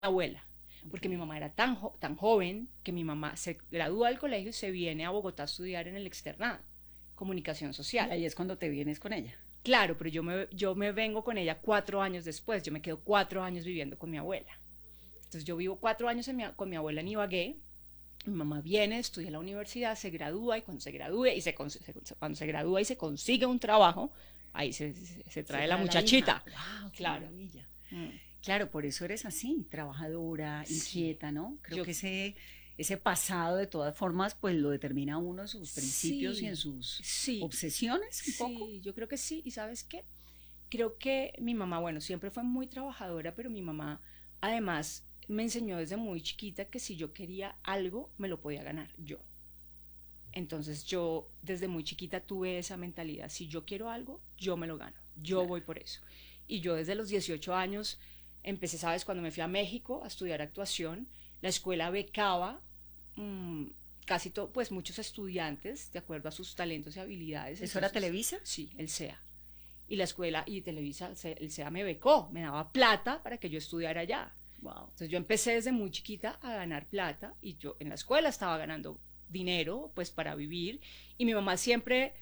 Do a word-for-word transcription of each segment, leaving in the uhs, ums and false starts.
abuela, porque Okay. mi mamá era tan, jo tan joven que mi mamá se gradúa del colegio y se viene a Bogotá a estudiar en el externado, comunicación Y social. ahí es cuando te vienes con ella. Claro, pero yo me, yo me vengo con ella cuatro años después, yo me quedo cuatro años viviendo con mi abuela. Entonces yo vivo cuatro años en mi, con mi abuela en Ibagué, mi mamá viene, estudia en la universidad, se gradúa y cuando se gradúe y se, se, cuando se gradúa y se consigue un trabajo, ahí se, se, se Se trae la trae la hija. muchachita. ¡Wow! ¡Qué Claro. maravilla! Mm. Claro, por eso eres así, trabajadora, Sí. inquieta, ¿no? Creo Yo, que ese, ese pasado, de todas formas, pues lo determina uno en sus principios y en sí, sus sí, obsesiones, un poco. sí, yo creo que sí. ¿Y sabes qué? Creo que mi mamá, bueno, siempre fue muy trabajadora, pero mi mamá además me enseñó desde muy chiquita que si yo quería algo, me lo podía ganar yo. Entonces yo desde muy chiquita tuve esa mentalidad, si yo quiero algo, yo me lo gano, yo Claro. voy por eso. Y yo desde los dieciocho años empecé, ¿sabes? Cuando me fui a México a estudiar actuación, la escuela becaba mmm, casi todo, pues muchos estudiantes de acuerdo a sus talentos y habilidades. ¿Eso era Entonces, Televisa? sí, el C E A. Y la escuela y Televisa, el C E A me becó, me daba plata para que yo estudiara allá. Wow. Entonces yo empecé desde muy chiquita a ganar plata y yo en la escuela estaba ganando dinero pues para vivir y mi mamá siempre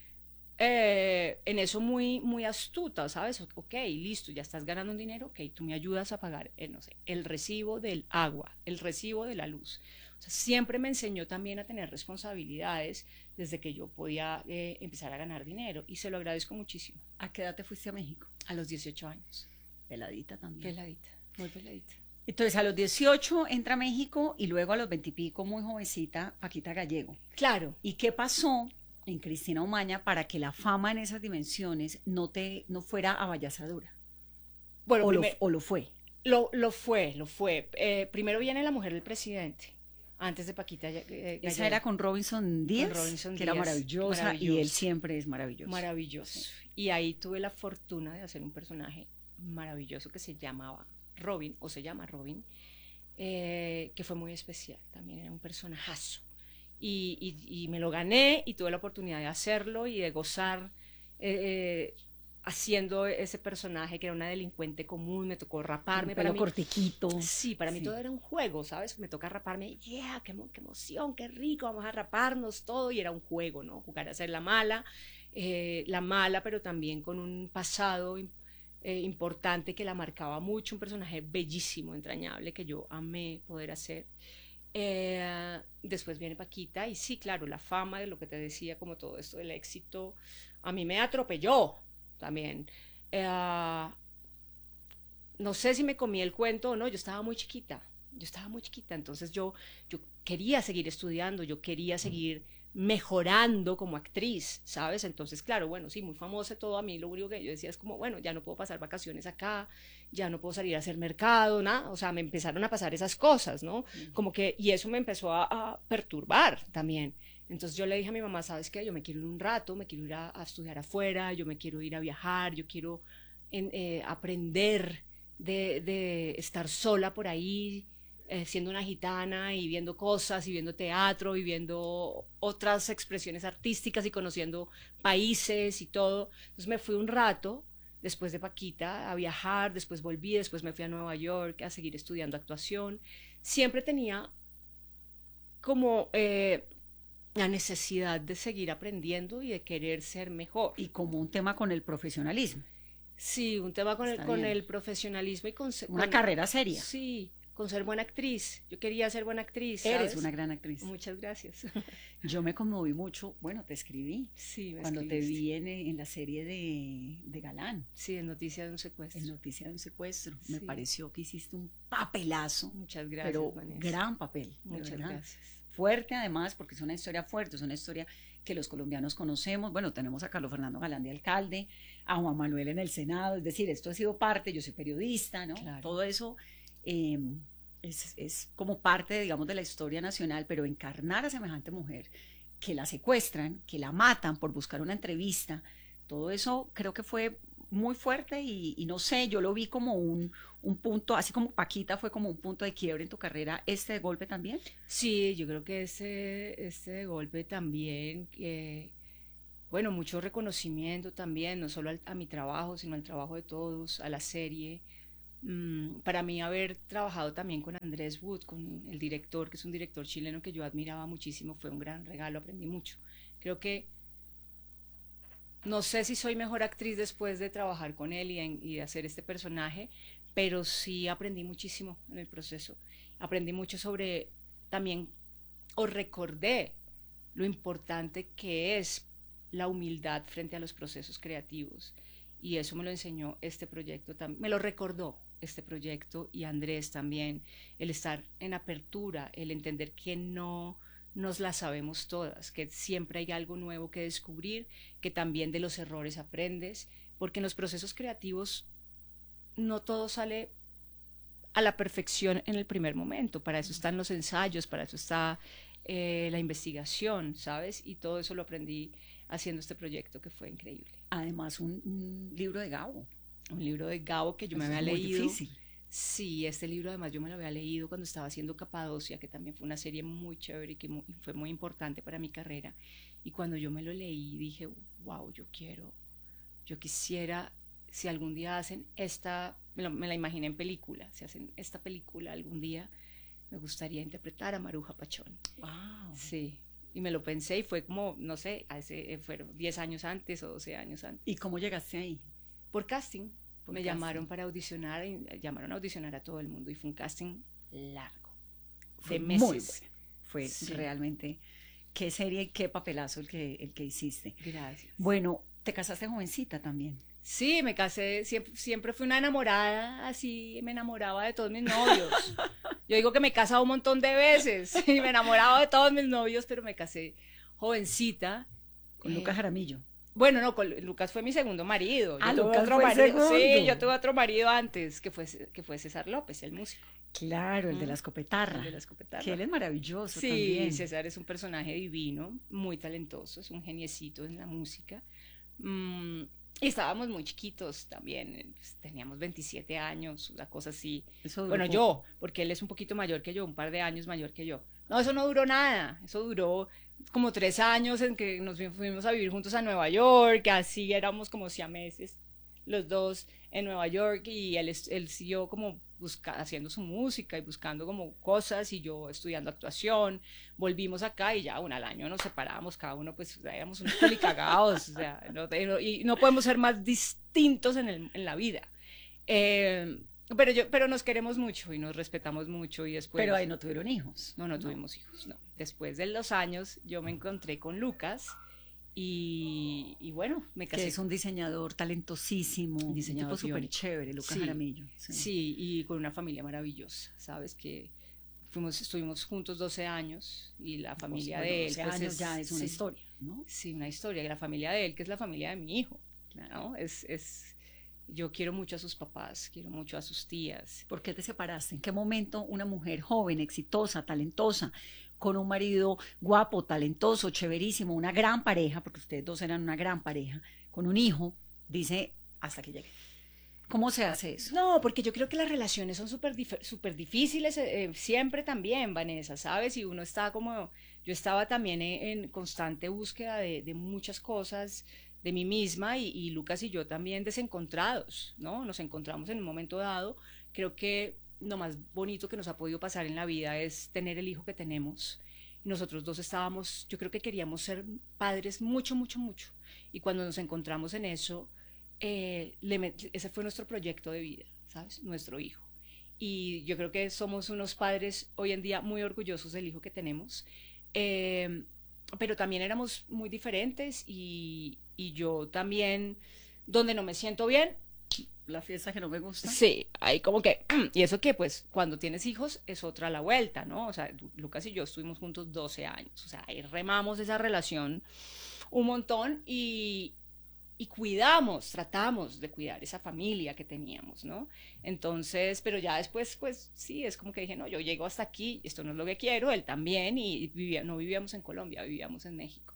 eh, en eso muy, muy astuta, ¿sabes? Ok, listo, ya estás ganando un dinero, ok, tú me ayudas a pagar, eh, no sé, el recibo del agua, el recibo de la luz. O sea, siempre me enseñó también a tener responsabilidades desde que yo podía eh, empezar a ganar dinero y se lo agradezco muchísimo. ¿A qué edad te fuiste a México? A los dieciocho años. Peladita también. Peladita, muy peladita. Entonces a los dieciocho entra a México y luego a los veinte y pico, muy jovencita, Paquita Gallego. Claro. ¿Y qué pasó en Cristina Umaña para que la fama en esas dimensiones no te no fuera abayazadora? Bueno, o, lo, primer, o lo fue. Lo, lo fue, lo fue. Eh, primero viene La mujer del presidente, antes de Paquita eh, Gallego. Esa era con Robinson Díaz, con Robinson que Díaz, era maravillosa, maravilloso. Y él siempre es maravilloso. Maravilloso. Sí. Y ahí tuve la fortuna de hacer un personaje maravilloso que se llamaba Robin, o se llama Robin, eh, que fue muy especial, también era un personajazo. Y, y, y me lo gané y tuve la oportunidad de hacerlo y de gozar eh, haciendo ese personaje que era una delincuente común. Me tocó raparme. Para mí, cortiquito. Sí, para sí. mí todo era un juego, ¿sabes? Me toca raparme, yeah, qué, qué emoción, qué rico, vamos a raparnos todo. Y era un juego, ¿no? Jugar a ser la mala, eh, la mala, pero también con un pasado eh, importante que la marcaba mucho, un personaje bellísimo, entrañable, que yo amé poder hacer. Eh, después viene Paquita y sí, claro, la fama de lo que te decía, como todo esto del éxito, a mí me atropelló también. Eh, no sé si me comí el cuento o no, yo estaba muy chiquita, yo estaba muy chiquita, entonces yo, yo quería seguir estudiando, yo quería seguir mejorando como actriz, ¿sabes? Entonces, claro, bueno, sí, muy famosa todo, a mí lo único que yo decía es como, bueno, ya no puedo pasar vacaciones acá, ya no puedo salir a hacer mercado, nada, o sea, me empezaron a pasar esas cosas, ¿no? Como que, y eso me empezó a, a perturbar también. Entonces yo le dije a mi mamá, ¿sabes qué? Yo me quiero ir un rato, me quiero ir a, a estudiar afuera, yo me quiero ir a viajar, yo quiero en, eh, aprender de, de estar sola por ahí, eh, siendo una gitana y viendo cosas y viendo teatro y viendo otras expresiones artísticas y conociendo países y todo. Entonces me fui un rato después de Paquita a viajar, después volví, después me fui a Nueva York a seguir estudiando actuación. Siempre tenía como eh, la necesidad de seguir aprendiendo y de querer ser mejor. Y como un tema con el profesionalismo. Sí, un tema con, el, con el profesionalismo y con... Una con, carrera seria. Sí, con ser buena actriz. Yo quería ser buena actriz, ¿sabes? Eres una gran actriz. Muchas gracias. Yo me conmoví mucho, bueno, te escribí. Sí, me cuando escribiste. te vi en, en la serie de, de Galán. Sí, en Noticia de un secuestro. En Noticia de un secuestro. Sí. Me pareció que hiciste un papelazo. Muchas gracias, pero Vanessa. gran papel. Muchas verdad. gracias. Fuerte además, porque es una historia fuerte, es una historia que los colombianos conocemos. Bueno, tenemos a Carlos Fernando Galán de alcalde, a Juan Manuel en el Senado, es decir, esto ha sido parte, yo soy periodista, ¿no? Claro. Todo eso eh, es, es como parte, digamos, de la historia nacional, pero encarnar a semejante mujer, que la secuestran, que la matan por buscar una entrevista, todo eso creo que fue muy fuerte y, y no sé, yo lo vi como un, un punto, así como Paquita fue como un punto de quiebre en tu carrera, ¿este de golpe también? Sí, yo creo que este, este de golpe también, eh, bueno, mucho reconocimiento también, no solo al, a mi trabajo, sino al trabajo de todos, a la serie, Mm, para mí haber trabajado también con Andrés Wood, con el director, que es un director chileno que yo admiraba muchísimo, fue un gran regalo, aprendí mucho. Creo que no sé si soy mejor actriz después de trabajar con él y, en, y de hacer este personaje, pero sí aprendí muchísimo en el proceso. Aprendí mucho sobre también, o recordé lo importante que es la humildad frente a los procesos creativos. Y eso me lo enseñó este proyecto, me lo recordó este proyecto y Andrés también, el estar en apertura, el entender que no nos la sabemos todas, que siempre hay algo nuevo que descubrir, que también de los errores aprendes, porque en los procesos creativos no todo sale a la perfección en el primer momento, para eso están los ensayos, para eso está eh, la investigación, ¿sabes? Y todo eso lo aprendí haciendo este proyecto que fue increíble. Además, un, un libro de Gabo. Un libro de Gabo que yo Eso me había es muy leído. Difícil. Sí, este libro además yo me lo había leído cuando estaba haciendo Capadocia, que también fue una serie muy chévere y que muy, fue muy importante para mi carrera. Y cuando yo me lo leí dije, wow, yo quiero, yo quisiera, si algún día hacen esta, me, lo, me la imaginé en película, si hacen esta película algún día, me gustaría interpretar a Maruja Pachón. Wow. Sí, y me lo pensé y fue como, no sé, hace, fueron diez años antes o doce años antes. ¿Y cómo llegaste ahí? Por casting. Por me casting. llamaron para audicionar, y llamaron a audicionar a todo el mundo y fue un casting largo, fue de meses. Muy bueno. Fue Sí. realmente, qué serie y qué papelazo el que, el que hiciste. Gracias. Bueno, te casaste jovencita también. Sí, me casé, siempre, siempre fui una enamorada, así me enamoraba de todos mis novios. Yo digo que me he casado un montón de veces y me enamoraba de todos mis novios, pero me casé jovencita. Con eh, Lucas Jaramillo. Bueno, no, con, Lucas fue mi segundo marido. Yo Ah, tuve Lucas otro fue el marido. segundo. Sí, yo tuve otro marido antes, que fue, que fue César López, el músico. Claro, el ¿Mm? de la escopetarra. El de la escopetarra. Que él es maravilloso Sí, también. César es un personaje divino, muy talentoso, es un geniecito en la música. Mm, y estábamos muy chiquitos también, pues, teníamos veintisiete años, una cosa así. Eso duró Bueno, poco. yo, porque él es un poquito mayor que yo, un par de años mayor que yo. No, eso no duró nada, eso duró como tres años en que nos fuimos a vivir juntos a Nueva York, así éramos como siameses los dos en Nueva York y él, él siguió como busca, haciendo su música y buscando como cosas y yo estudiando actuación, volvimos acá y ya bueno, al año nos separamos, cada uno pues o sea, éramos unos culicagados, o sea, no, no, y no podemos ser más distintos en, el, en la vida. Eh, pero, yo, pero nos queremos mucho y nos respetamos mucho y después... Pero ahí no tuvieron hijos. No, no, no tuvimos hijos, no. Después de los años yo me encontré con Lucas y, y bueno, me casé. Que es un diseñador talentosísimo, un diseñador tipo súper chévere, Lucas sí, Jaramillo. Sí. sí, y con una familia maravillosa, ¿sabes? Que fuimos, estuvimos juntos doce años y la familia bueno, de él... doce pues años es, ya es una sí, historia, ¿no? Sí, una historia, la familia de él, que es la familia de mi hijo, ¿no? Es... es yo quiero mucho a sus papás, quiero mucho a sus tías. ¿Por qué te separaste? ¿En qué momento una mujer joven, exitosa, talentosa, con un marido guapo, talentoso, chéverísimo, una gran pareja, porque ustedes dos eran una gran pareja, con un hijo, dice hasta que llegue? ¿Cómo se hace eso? No, porque yo creo que las relaciones son súper super difíciles, eh, siempre también, Vanessa, ¿sabes? Y uno está como, yo estaba también en, en constante búsqueda de, de muchas cosas, de mí misma y, y Lucas y yo también desencontrados, ¿no? Nos encontramos en un momento dado. Creo que lo más bonito que nos ha podido pasar en la vida es tener el hijo que tenemos. Nosotros dos estábamos, yo creo que queríamos ser padres mucho, mucho, mucho. Y cuando nos encontramos en eso, eh, le, ese fue nuestro proyecto de vida, ¿sabes? Nuestro hijo. Y yo creo que somos unos padres hoy en día muy orgullosos del hijo que tenemos. Eh, pero también éramos muy diferentes y, y yo también, donde no me siento bien, la fiesta que no me gusta. Sí, ahí como que, y eso que pues cuando tienes hijos es otra la vuelta, ¿no? O sea, Lucas y yo estuvimos juntos doce años, o sea, ahí remamos esa relación un montón y, y cuidamos, tratamos de cuidar esa familia que teníamos, ¿no? Entonces, pero ya después, pues sí, es como que dije, no, yo llego hasta aquí, esto no es lo que quiero, él también, y vivía, no vivíamos en Colombia, vivíamos en México.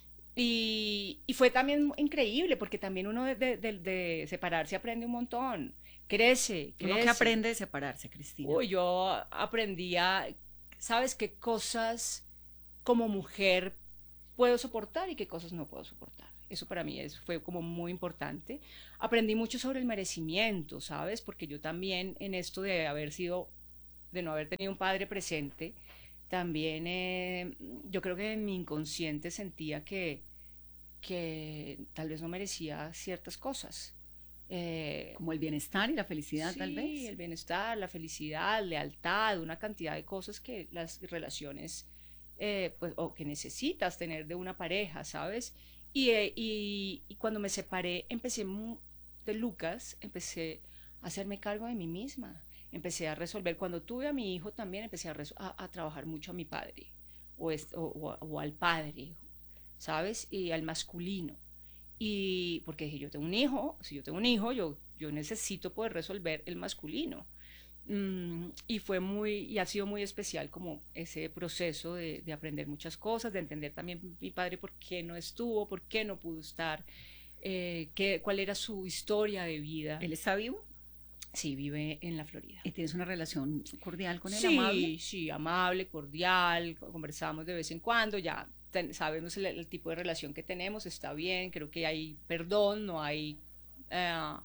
Y, y fue también increíble, porque también uno de, de, de, de separarse aprende un montón, crece, crece. ¿Uno qué aprende de separarse, Cristina? Uy, yo aprendía, ¿sabes qué cosas como mujer puedo soportar y qué cosas no puedo soportar? Eso para mí es, fue como muy importante. Aprendí mucho sobre el merecimiento, ¿sabes? Porque yo también en esto de haber sido, de no haber tenido un padre presente, también eh, yo creo que en mi inconsciente sentía que, que tal vez no merecía ciertas cosas. Eh, como el bienestar y la felicidad, sí, tal vez. Sí, el bienestar, la felicidad, lealtad, una cantidad de cosas que las relaciones, eh, pues, o que necesitas tener de una pareja, ¿sabes? Y, eh, y, y cuando me separé, empecé de Lucas, empecé a hacerme cargo de mí misma, empecé a resolver, cuando tuve a mi hijo también empecé a, a, a trabajar mucho a mi padre, o, es, o, o, o al padre, ¿sabes? Y al masculino. Y porque dije, yo tengo un hijo, si yo tengo un hijo, yo, yo necesito poder resolver el masculino. Mm, y fue muy, y ha sido muy especial como ese proceso de, de aprender muchas cosas, de entender también mi padre por qué no estuvo, por qué no pudo estar, eh, qué, cuál era su historia de vida. ¿Él está vivo? Sí, vive en la Florida. ¿Y tienes una relación cordial con él? Sí, amable? sí, amable, cordial, conversamos de vez en cuando, ya ten, sabemos el, el tipo de relación que tenemos, está bien, creo que hay perdón, no hay, uh,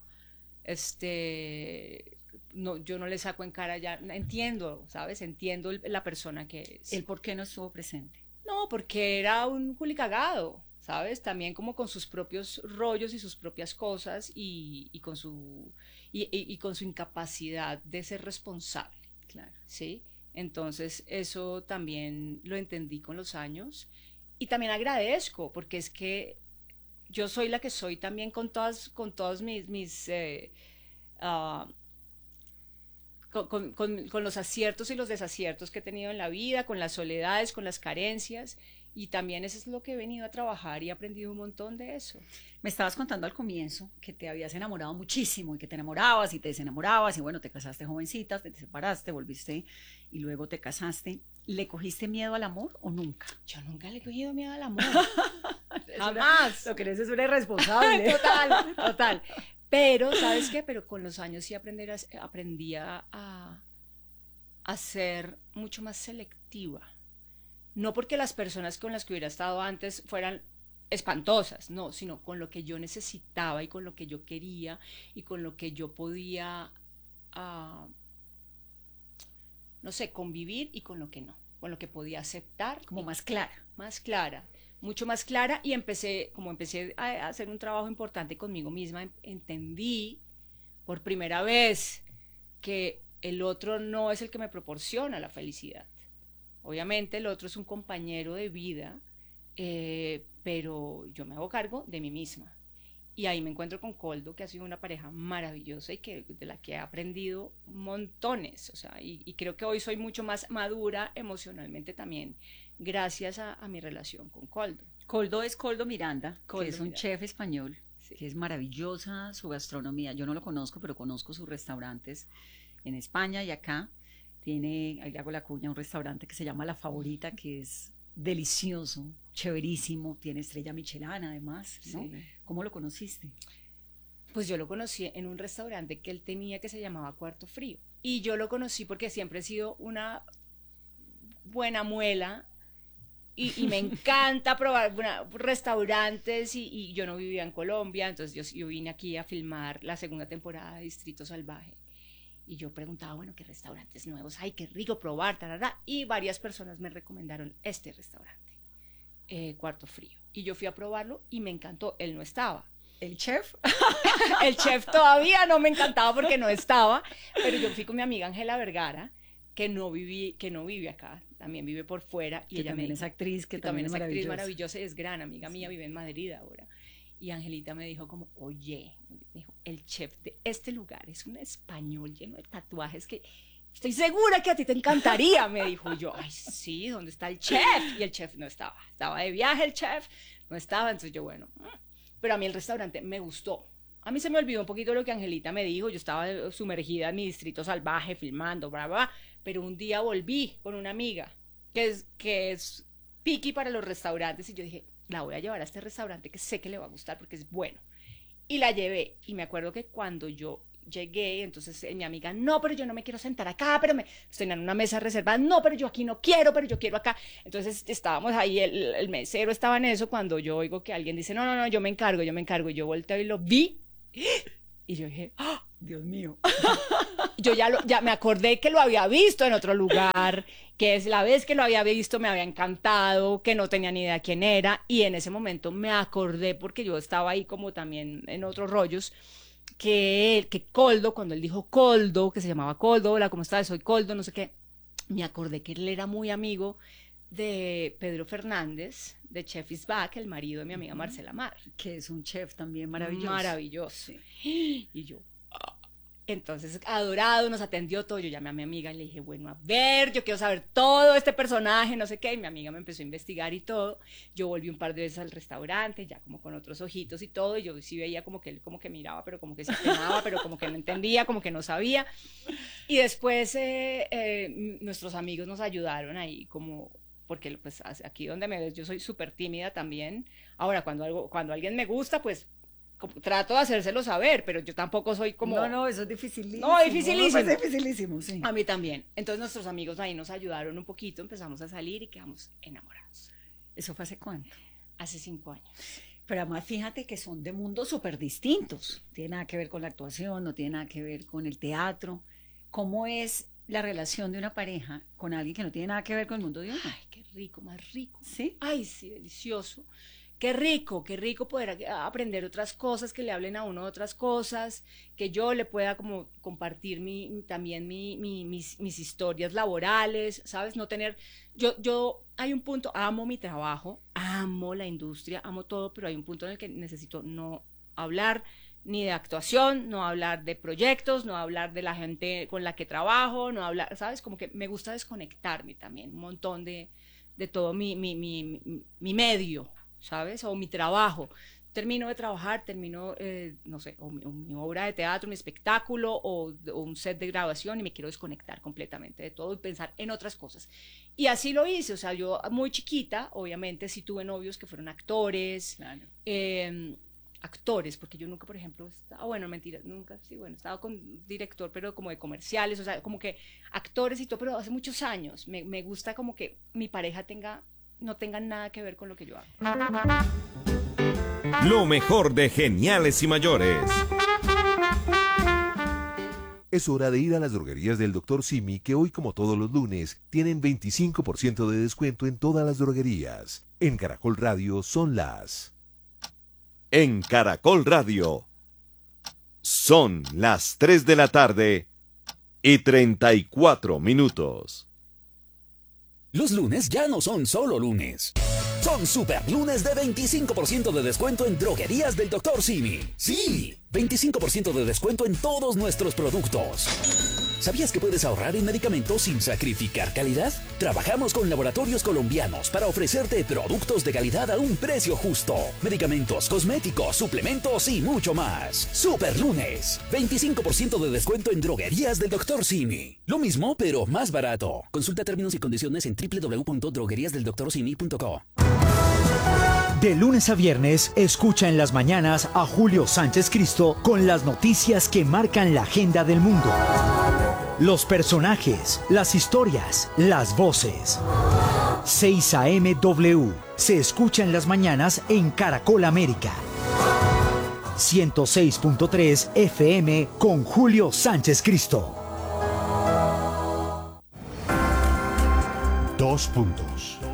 este, no, yo no le saco en cara ya, entiendo, ¿sabes? Entiendo el, la persona que es. ¿Él por qué no estuvo presente? No, porque era un culicagado, ¿sabes? También como con sus propios rollos y sus propias cosas y, y con su y, y, y con su incapacidad de ser responsable, claro, ¿sí? Entonces eso también lo entendí con los años y también agradezco porque es que yo soy la que soy también con todas con todos mis mis eh, uh, Con, con, con, con los aciertos y los desaciertos que he tenido en la vida, con las soledades, con las carencias, y también eso es lo que he venido a trabajar y he aprendido un montón de eso. Me estabas contando al comienzo que te habías enamorado muchísimo y que te enamorabas y te desenamorabas y bueno, te casaste jovencita, te separaste, volviste y luego te casaste. ¿Le cogiste miedo al amor o nunca? Yo nunca le he cogido miedo al amor. Jamás. Lo que eres es una irresponsable. Total, total. Pero, ¿sabes qué? Pero con los años sí aprender a, aprendí a, a ser mucho más selectiva. No porque las personas con las que hubiera estado antes fueran espantosas, no, sino con lo que yo necesitaba y con lo que yo quería y con lo que yo podía, uh, no sé, convivir y con lo que no, con lo que podía aceptar. Como más clara. Más clara. Mucho más clara y empecé, como empecé a hacer un trabajo importante conmigo misma, entendí por primera vez que el otro no es el que me proporciona la felicidad. Obviamente el otro es un compañero de vida, eh, pero yo me hago cargo de mí misma. Y ahí me encuentro con Coldo, que ha sido una pareja maravillosa y que, de la que he aprendido montones. O sea, y, y creo que hoy soy mucho más madura emocionalmente también, gracias a, a mi relación con Coldo. Coldo es Coldo Miranda, Coldo que es un Miranda. chef español, sí. Que es maravillosa su gastronomía. Yo no lo conozco, pero conozco sus restaurantes en España y acá. Tiene, ahí hago la cuña, un restaurante que se llama La Favorita, que es delicioso, chéverísimo, tiene estrella Michelin además, ¿no? Sí. ¿Cómo lo conociste? Pues yo lo conocí en un restaurante que él tenía que se llamaba Cuarto Frío. Y yo lo conocí porque siempre he sido una buena muela y, y me encanta probar una, restaurantes y, y yo no vivía en Colombia, entonces yo, yo vine aquí a filmar la segunda temporada de Distrito Salvaje. Y yo preguntaba, bueno, ¿qué restaurantes nuevos hay? Qué rico probar, tarara. Y varias personas me recomendaron este restaurante, eh, Cuarto Frío. Y yo fui a probarlo y me encantó. Él no estaba. ¿El chef? El chef todavía no me encantaba porque no estaba. Pero yo fui con mi amiga Ángela Vergara, que no, viví, que no vive acá, también vive por fuera. Y que ella también me dijo, es actriz, que, que también, también es actriz maravillosa. maravillosa y es gran amiga mía, sí. Vive en Madrid ahora. Y Angelita me dijo como, oye, me dijo, el chef de este lugar es un español lleno de tatuajes que estoy segura que a ti te encantaría, me dijo. Yo, ay, sí, ¿dónde está el chef? Y el chef no estaba, estaba de viaje el chef, no estaba, entonces yo, bueno, pero a mí el restaurante me gustó. A mí se me olvidó un poquito lo que Angelita me dijo, yo estaba sumergida en mi Distrito Salvaje, filmando, bla, bla, bla, pero un día volví con una amiga que es, que es picky para los restaurantes y yo dije, la voy a llevar a este restaurante que sé que le va a gustar porque es bueno. Y la llevé. Y me acuerdo que cuando yo llegué, entonces eh, mi amiga, no, pero yo no me quiero sentar acá, pero me tenían una mesa reservada, no, pero yo aquí no quiero, pero yo quiero acá. Entonces estábamos ahí, el, el mesero estaba en eso, cuando yo oigo que alguien dice, no, no, no, yo me encargo, yo me encargo, y yo volteo y lo vi, y yo dije, ¡oh, Dios mío! Yo ya, lo, ya me acordé que lo había visto en otro lugar, que es la vez que lo había visto me había encantado, que no tenía ni idea quién era, y en ese momento me acordé, porque yo estaba ahí como también en otros rollos, que él, que Coldo, cuando él dijo Coldo, que se llamaba Coldo, hola, ¿cómo estás? Soy Coldo, no sé qué, me acordé que él era muy amigo de Pedro Fernández, de Chef is Back, el marido de mi amiga Marcela Mar. Que es un chef también maravilloso. Maravilloso. Sí. Y yo, entonces, adorado, nos atendió todo. Yo llamé a mi amiga y le dije, bueno, a ver, yo quiero saber todo este personaje, no sé qué. Y mi amiga me empezó a investigar y todo. Yo volví un par de veces al restaurante, ya como con otros ojitos y todo. Y yo sí veía como que él como que miraba, pero como que se penaba, pero como que no entendía, como que no sabía. Y después eh, eh, nuestros amigos nos ayudaron ahí como... porque pues aquí donde me ves yo soy súper tímida también. Ahora, cuando, algo, cuando alguien me gusta, pues... Como, trato de hacérselo saber, pero yo tampoco soy como... No, no, eso es dificilísimo. No, dificilísimo. No, es dificilísimo, sí. A mí también. Entonces nuestros amigos ahí nos ayudaron un poquito, empezamos a salir y quedamos enamorados. ¿Eso fue hace cuánto? Hace cinco años. Pero además fíjate que son de mundos súper distintos. No tiene nada que ver con la actuación, no tiene nada que ver con el teatro. ¿Cómo es la relación de una pareja con alguien que no tiene nada que ver con el mundo de uno? Ay, qué rico, más rico. ¿Sí? Ay, sí, delicioso. Qué rico, qué rico poder aprender otras cosas, que le hablen a uno de otras cosas, que yo le pueda como compartir mi, también mi, mi, mis, mis historias laborales, ¿sabes? No tener, yo, yo, hay un punto, amo mi trabajo, amo la industria, amo todo, pero hay un punto en el que necesito no hablar ni de actuación, no hablar de proyectos, no hablar de la gente con la que trabajo, no hablar, ¿sabes? Como que me gusta desconectarme también, un montón de, de todo mi, mi, mi, mi, mi medio, ¿sabes? O mi trabajo. Termino de trabajar, termino, eh, no sé, o mi, o mi obra de teatro, mi espectáculo, o, o un set de grabación y me quiero desconectar completamente de todo y pensar en otras cosas. Y así lo hice, o sea, yo muy chiquita, obviamente, sí tuve novios que fueron actores, Claro. eh, actores, porque yo nunca, por ejemplo, estaba, bueno, mentira, nunca, sí, bueno, estaba con director, pero como de comerciales, o sea, como que actores y todo, pero hace muchos años. Me, me gusta como que mi pareja tenga... no tengan nada que ver con lo que yo hago. Lo mejor de Geniales y Mayores. Es hora de ir a las droguerías del doctor Simi, que hoy, como todos los lunes, tienen veinticinco por ciento de descuento en todas las droguerías. En Caracol Radio son las... En Caracol Radio son las tres de la tarde y treinta y cuatro minutos. Los lunes ya no son solo lunes. Son super lunes de veinticinco por ciento de descuento en droguerías del doctor Simi. Sí, veinticinco por ciento de descuento en todos nuestros productos. ¿Sabías que puedes ahorrar en medicamentos sin sacrificar calidad? Trabajamos con laboratorios colombianos para ofrecerte productos de calidad a un precio justo. Medicamentos, cosméticos, suplementos y mucho más. Super lunes, veinticinco por ciento de descuento en droguerías del doctor Simi. Lo mismo, pero más barato. Consulta términos y condiciones en doble u doble u doble u punto droguerías del doctor simi punto co. De lunes a viernes, escucha en las mañanas a Julio Sánchez Cristo con las noticias que marcan la agenda del mundo. Los personajes, las historias, las voces. seis A M W se escucha en las mañanas en Caracol América. ciento seis punto tres F M con Julio Sánchez Cristo. Dos puntos.